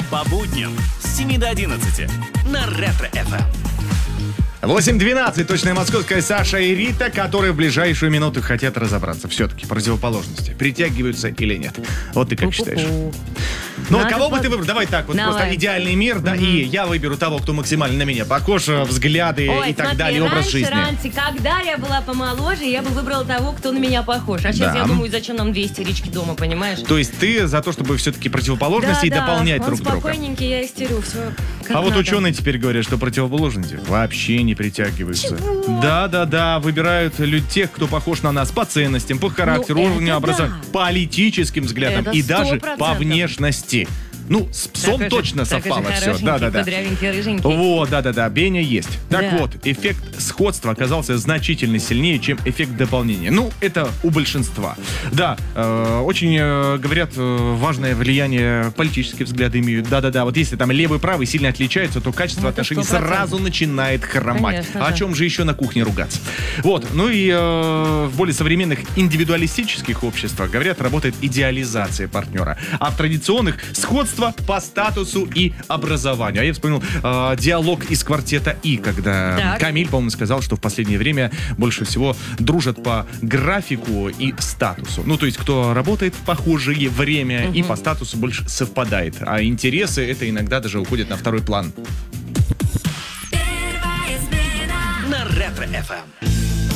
По будням с 7 до 11 на Ретро-ФМ. 8:12, точная московская Саша и Рита, которые в ближайшую минуту хотят разобраться. Все-таки противоположности притягиваются или нет. Вот ты как считаешь? Ну, Надо кого бы ты выбрал? Давай так, вот Давай. просто идеальный мир, да, и я выберу того, кто максимально на меня похож, взгляды Ой, и так смотри, далее, образ жизни. раньше, когда я была помоложе, я бы выбрала того, кто на меня похож. А сейчас Да. я думаю, зачем нам две истерички дома, понимаешь? То есть ты за то, чтобы все-таки противоположности дополнять он друг друга. спокойненький, я истерю, все. А вот ученые теперь говорят, что противоположности вообще не притягиваются. Да, выбирают тех, кто похож на нас по ценностям, по характеру, это уровню образования, да. политическим взглядам Это и даже 100%. по внешности. Ну, с псом точно совпало все. Да. Кудрявенький, рыженький. Вот, да, Беня есть. Так Да. вот, эффект сходства оказался значительно сильнее, чем эффект дополнения. Ну, это у большинства. Да, очень, говорят, важное влияние политические взгляды имеют. Да. Вот если там левый и правый сильно отличаются, то качество Это отношений 100%. сразу начинает хромать. Конечно, О да. чем же еще на кухне ругаться? Вот, ну и в более современных индивидуалистических обществах, говорят, работает идеализация партнера. А в традиционных сходство по статусу и образованию. А я вспомнил диалог из квартета И, когда Так. Камиль, по-моему, сказал, что в последнее время больше всего дружат по графику и статусу. Ну, то есть, кто работает в похожее время и по статусу больше совпадает. А интересы это иногда даже уходят на второй план. На Ретро-ФМ.